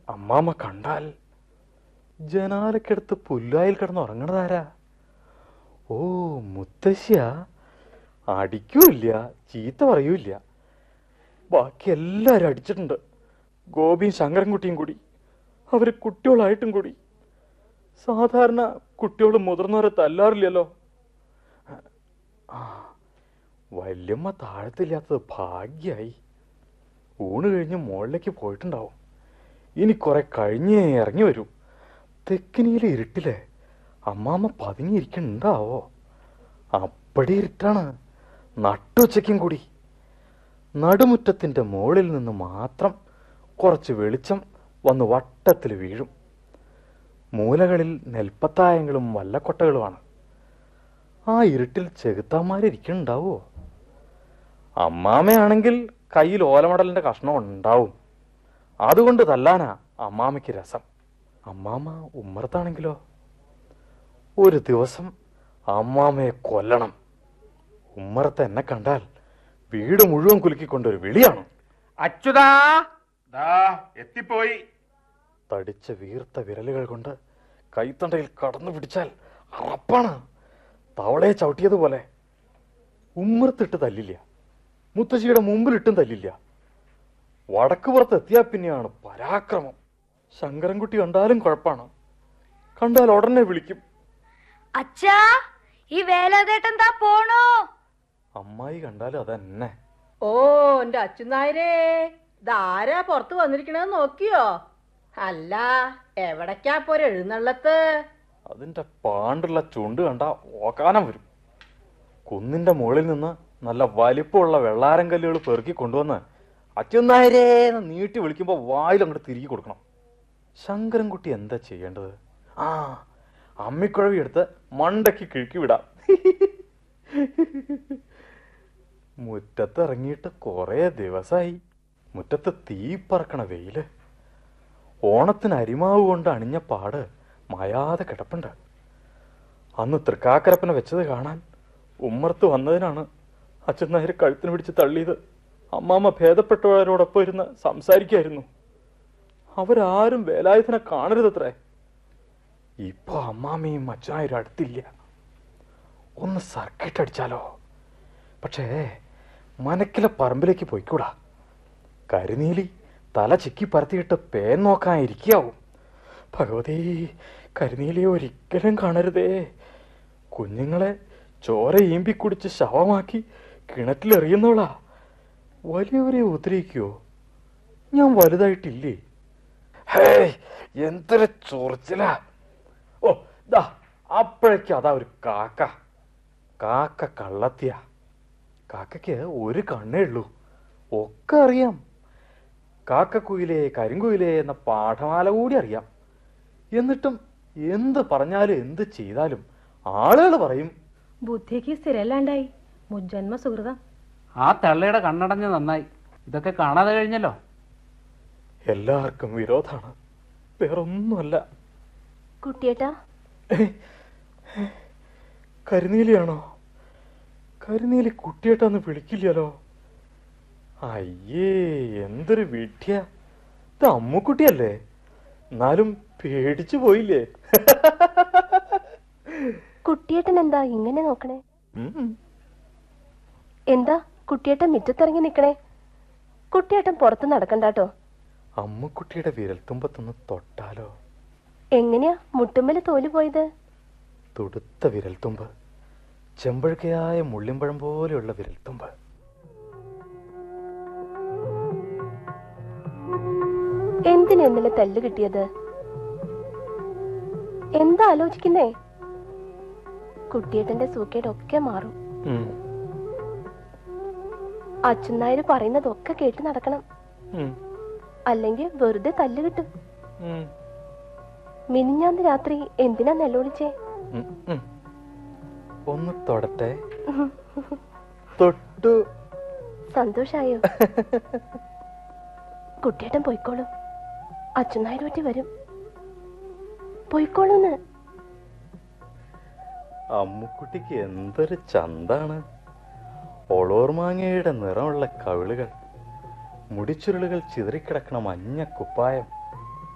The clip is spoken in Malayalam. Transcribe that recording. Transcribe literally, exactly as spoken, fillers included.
അമ്മാമ്മ കണ്ടാൽ ജനാലക്കെടുത്ത് പുല്ലായിൽ കിടന്ന് ഉറങ്ങണതാരാ? ഓ, മുത്തശ്ശിയ. അടിക്കൂല്ല, ചീത്ത പറയൂല്ല. ബാക്കി എല്ലാരും അടിച്ചിട്ടുണ്ട്. ഗോപിയും ശങ്കരൻകുട്ടിയും കൂടി. അവര് കുട്ടികളായിട്ടും കൂടി. സാധാരണ കുട്ടികൾ മുതിർന്നവരെ തല്ലാറില്ലല്ലോ. ആ, വല്യമ്മ താഴത്തില്ലാത്തത് ഭാഗ്യായി. ഊണ് കഴിഞ്ഞ് മുകളിലേക്ക് പോയിട്ടുണ്ടാവും. ഇനി കുറെ കഴിഞ്ഞേ ഇറങ്ങി വരൂ. തെക്കിനിയിലെ ഇരുട്ടിലെ അമ്മാമ്മ പതുങ്ങിയിരിക്കണ്ടാവോ? അപ്പടി ഇരുട്ടാണ്, നട്ടുച്ചയ്ക്കും കൂടി. നടുമുറ്റത്തിന്റെ മുകളിൽ നിന്ന് മാത്രം കുറച്ച് വെളിച്ചം വന്ന് വട്ടത്തിൽ വീഴും. മൂലകളിൽ നെൽപ്പത്തായങ്ങളും വല്ലക്കൊട്ടകളുമാണ്. ആ ഇരുട്ടിൽ ചെകുത്താന്മാരിയ്ക്കുന്നുണ്ടാവോ? അമ്മാമയാണെങ്കിൽ കയ്യിൽ ഓലമടലിന്റെ കഷ്ണം ഉണ്ടാവും. അതുകൊണ്ട് തല്ലാനാ അമ്മാമയ്ക്ക് രസം. അമ്മാമ ഉമ്മറത്താണെങ്കിലോ? ഒരു ദിവസം അമ്മാമയെ കൊല്ലണം. ഉമ്മറത്ത് എന്നെ കണ്ടാൽ വീട് മുഴുവൻ കുലുക്കിക്കൊണ്ടൊരു വിളിയാണ്. അച്യുതാ, എത്തിപ്പോയി. തടിച്ച വീർത്ത വിരലുകൾ കൊണ്ട് കൈത്തണ്ടയിൽ കടന്നു പിടിച്ചാൽ അറപ്പാണ്, തവളയെ ചവിട്ടിയതുപോലെ. ഉമ്മറത്തിട്ട് തല്ലില്ല, മുത്തശ്ശിയുടെ മുമ്പിലിട്ടും തല്ലില്ല. വടക്ക് പുറത്ത് എത്തിയാൽ പിന്നെയാണ് പരാക്രമം. ശങ്കരൻകുട്ടി കണ്ടാലും കുഴപ്പമാണ്. കണ്ടാൽ ഉടനെ വിളിക്കും, അച്ഛാ, ഈ വേലാതേട്ടെന്താ പോണോ? അമ്മായി കണ്ടാലും അതന്നെ. ഓ, എന്റെ അച്ഛനായരേ, ഇതാരാ പുറത്ത് വന്നിരിക്കണെന്ന് നോക്കിയോ? അല്ല, എവിടേക്കാ പോരെ എഴുന്നള്ളത്ത്? അതിന്റെ പാണ്ടുള്ള ചുണ്ട് കണ്ട ഓക്കാനം വരും. കുന്നിന്റെ മുകളിൽ നിന്ന് നല്ല വലിപ്പമുള്ള വെള്ളാരം കല്ലുകൾ പെറുക്കി കൊണ്ടുവന്ന് അച്ഛനായരേന്ന് നീട്ടി വിളിക്കുമ്പോ വായിൽ അങ്ങോട്ട് തിരികെ കൊടുക്കണം. ശങ്കരൻകുട്ടി എന്താ ചെയ്യേണ്ടത്? ആ, അമ്മിക്കുഴവി എടുത്ത് മണ്ടയ്ക്ക് കിഴുക്കി വിടാം. മുറ്റത്ത് ഇറങ്ങിയിട്ട് കുറെ ദിവസമായി. മുറ്റത്ത് തീ പറക്കണ വെയില്. ഓണത്തിന് അരിമാവ് കൊണ്ട് അണിഞ്ഞ പാട് മായാതെ കിടപ്പുണ്ട്. അന്ന് തൃക്കാക്കരപ്പനെ വെച്ചത് കാണാൻ ഉമ്മർത്ത് വന്നതിനാണ് അച്ഛൻ നായർ കഴുത്തിന് പിടിച്ച് തള്ളിയത്. അമ്മാമ്മ ഭേദപ്പെട്ടവരോടൊപ്പം ഇരുന്ന് സംസാരിക്കായിരുന്നു. അവരാരും വേലായുധനെ കാണരുതത്രേ. ഇപ്പൊ അമ്മാമ്മയും അച്ഛനായരും അടുത്തില്ല. ഒന്ന് സർക്കിട്ട് അടിച്ചാലോ? പക്ഷേ മനക്കിലെ പറമ്പിലേക്ക് പോയിക്കൂടാ. കരിനീലി തല ചിക്കി പരത്തിയിട്ട് പേൻ നോക്കാൻ ഇരിക്കാവും. ഭഗവതി, കരിനീലിയെ ഒരിക്കലും കാണരുതേ. കുഞ്ഞുങ്ങളെ ചോര ഈമ്പി കുടിച്ച് ശവമാക്കി കിണറ്റിലെറിയുന്നവളാ. വലിയവരെ ഉദ്രവിക്കുവോ? ഞാൻ വലുതായിട്ടില്ലേ? ഹേ, എന്തൊരു ചൊറിച്ചിലാ. ഓ, ദാ അപ്പോഴേക്കും അതാ ഒരു കാക്ക. കാക്ക കള്ളത്തിയ. കാക്കയ്ക്ക് ഒരു കണ്ണേ ഉള്ളൂ. ഒക്കെ അറിയാം. കാക്കക്കുയിലേ കരിങ്കുയിലേ എന്ന പാഠമാല കൂടി അറിയാം. എന്നിട്ടും എന്ത് പറഞ്ഞാലും എന്ത് ചെയ്താലും ആളുകൾ പറയും ബുദ്ധിക്ക് സ്ഥിരല്ലാണ്ടായി. മുജ്ജന്മ സുഹൃതം. ആ തള്ളയുടെ കണ്ണടഞ്ഞ് നന്നായി. ഇതൊക്കെ കാണാതെ കഴിഞ്ഞല്ലോ. എല്ലാവർക്കും വിരോധാണ്, വേറൊന്നുമല്ല. കുട്ടിയേട്ടാ, കരിനീലിയാണോ? കരിനീലി കുട്ടിയേട്ടാന്ന് വിളിക്കില്ലല്ലോ. അയ്യേ, എന്തൊരു വിഡ്ഢിയ. ഇത് അമ്മുക്കുട്ടിയല്ലേ? എന്നാലും പേടിച്ചു പോയില്ലേ? കുട്ടിയേട്ടൻ എന്താ ഇങ്ങനെ നോക്കണേ? എന്താ കുട്ടിയേട്ടൻ മുറ്റത്തിറങ്ങി നിക്കണേ? കുട്ടിയേട്ടൻ പുറത്ത് നടക്കണ്ടാട്ടോ. അമ്മുക്കുട്ടിയുടെ വിരൽത്തുമ്പത്തൊന്ന് തൊട്ടാലോ? എങ്ങനെയാ മുട്ടുമ്മല് തോല് പോയത്? തുടുത്ത വിരൽത്തുമ്പ്, ചെമ്പഴുക്കയായ മുള്ളിമ്പഴം പോലെയുള്ള വിരൽത്തുമ്പ്. എന്തിനാ ഇന്നലെ തല്ല് കിട്ടിയത്? എന്താ ആലോചിക്കുന്നേ? കുട്ടിയേട്ടന്റെ സൂക്കേടൊക്കെ മാറും. അച്ഛനായര് പറയുന്നതൊക്കെ കേട്ട് നടക്കണം. അല്ലെങ്കിൽ വെറുതെ തല്ല് കിട്ടും. മിനിഞ്ഞാന്ന് രാത്രി എന്തിനാ നെല്ലോളിച്ചേ? ഒന്ന് തൊടട്ടെ? തൊട്ടു. സന്തോഷായോ? കുട്ടിയേട്ടൻ പോയിക്കോളും. അച്ഛനായര് പറ്റി വരും. പോയിക്കോളൂന്ന്. അമ്മുക്കുട്ടിക്ക് എന്തൊരു ചന്താണ്. ഒളോർമാങ്ങയുടെ നിറമുള്ള കവിളുകൾ, മുടിച്ചുരുളുകൾ ചിതറിക്കിടക്കണ മഞ്ഞ കുപ്പായം,